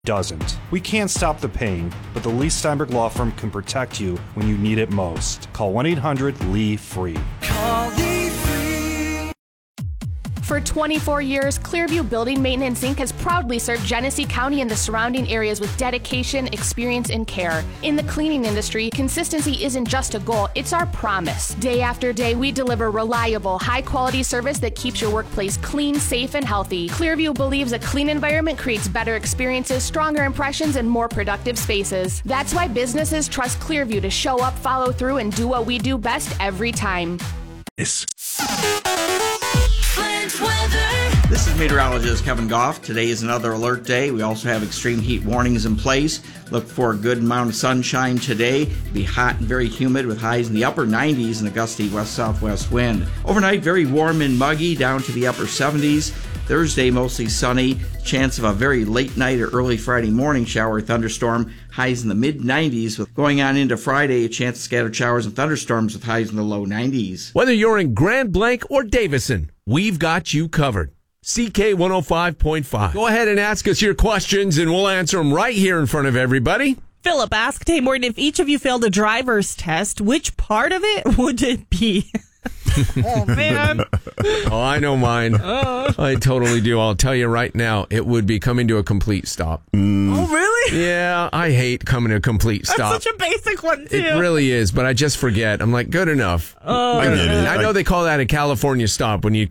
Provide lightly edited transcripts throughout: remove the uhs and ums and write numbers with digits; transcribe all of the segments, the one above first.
doesn't. We can't stop the pain, but the Lee Steinberg Law Firm can protect you when you need it most. Call 1-800-LEE-FREE. Call Lee Free. For 24 years, Clearview Building Maintenance Inc. has proudly served Genesee County and the surrounding areas with dedication, experience, and care. In the cleaning industry, consistency isn't just a goal, it's our promise. Day after day, we deliver reliable, high-quality service that keeps your workplace clean, safe, and healthy. Clearview believes a clean environment creates better experiences, stronger impressions, and more productive spaces. That's why businesses trust Clearview to show up, follow through, and do what we do best every time. Yes. This is meteorologist Kevin Goff. Today is another alert day. We also have extreme heat warnings in place. Look for a good amount of sunshine today. It'll be hot and very humid with highs in the upper 90s and a gusty west-southwest wind. Overnight, very warm and muggy down to the upper 70s. Thursday, mostly sunny. Chance of a very late night or early Friday morning shower or thunderstorm. Highs in the mid-90s. With going on into Friday, a chance of scattered showers and thunderstorms with highs in the low 90s. Whether you're in Grand Blanc or Davison, we've got you covered. CK 105.5. Go ahead and ask us your questions, and we'll answer them right here in front of everybody. Philip asked, hey, Morton, if each of you failed a driver's test, which part of it would it be? Oh, man. Oh, I know mine. I totally do. I'll tell you right now, it would be coming to a complete stop. Oh, really? Yeah, I hate coming to a complete stop. That's such a basic one, too. It really is, but I just forget. I'm like, good enough. I get it. I know they call that a California stop when you're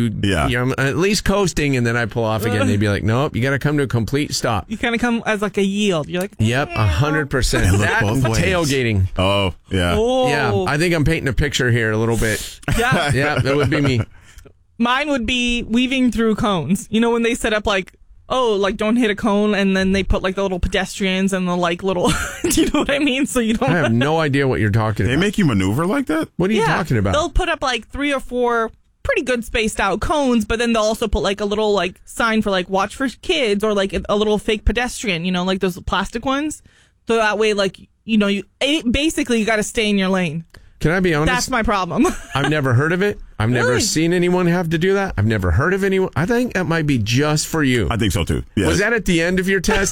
at least coasting, and then I pull off again. They'd be like, nope, you got to come to a complete stop. You kind of come as like a yield. You're like, Yep, 100%. That tailgating. Oh, yeah. oh. Yeah, I think I'm painting a picture here a little bit. Yeah. Yeah, that would be me. Mine would be weaving through cones. You know, when they set up like, don't hit a cone, and then they put like the little pedestrians and the like little, do you know what I mean? So you don't I have no idea what you're talking They about. make you maneuver like that? What are you talking about? They'll put up like 3 or 4 pretty good spaced out cones, but then they'll also put like a little like sign for like watch for kids, or like a little fake pedestrian, you know, like those plastic ones. So that way, like, you know, basically you got to stay in your lane. Can I be honest? That's my problem. I've never heard of it. I've never seen anyone have to do that. I've never heard of anyone. I think that might be just for you. I think so, too. Yes. Was that at the end of your test?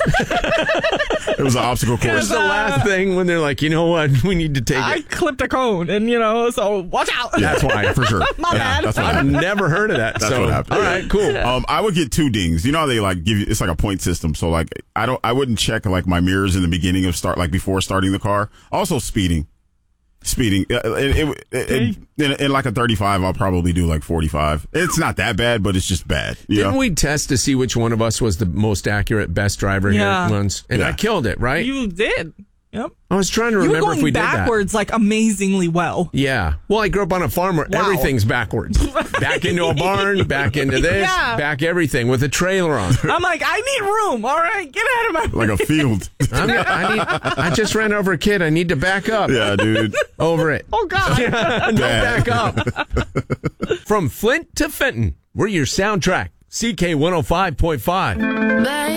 It was an obstacle It was course. the last thing when they're like, you know what? We need to take I it. clipped a cone, and, you know, so watch out. That's why, for sure. My bad. That's what I've happened. never heard of that. That's so, what happened. all right, cool. I would get 2 dings. You know how they like give you, it's like a point system. So like, I wouldn't check like my mirrors in the beginning of before starting the car. Also speeding. In like a 35, I'll probably do like 45. It's not that bad, but it's just bad. Didn't we test to see which one of us was the most accurate, best driver here once? And Yeah. I killed it, right? You did. Yep. I was trying to You were remember if we going did that. backwards like amazingly well. Yeah. Well, I grew up on a farm where Wow. everything's backwards. Back into a barn, back into this, Yeah. back everything with a trailer on. I'm like, I need room. All right, get out of my Like a field. I just ran over a kid. I need to back up. Yeah, dude. Over it. Oh, God. No, back up. From Flint to Fenton, we're your soundtrack. CK 105.5.